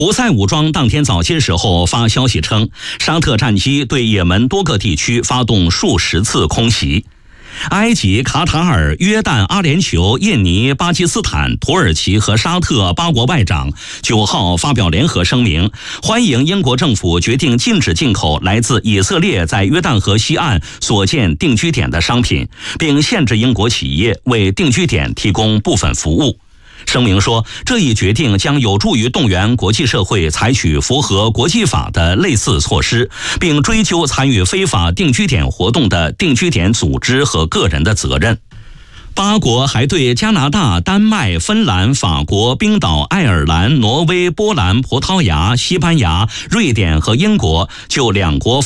胡塞武装当天早些时候发消息称，沙特战机对也门多个地区发动数十次空袭。埃及、卡塔尔、约旦、阿联酋、印尼、巴基斯坦、土耳其和沙特8国外长9号发表联合声明，欢迎英国政府决定禁止进口来自以色列在约旦河西岸所建定居点的商品，并限制英国企业为定居点提供部分服务。声明说，这一决定将有助于动员国际社会采取符合国际法的类似措施，并追究参与非法定居点活动的定居点组织和个人的责任。8国还对加拿大、丹麦、芬兰、法国、冰岛、爱尔兰、挪威、波兰、葡萄牙、西班牙、瑞典和英国就2国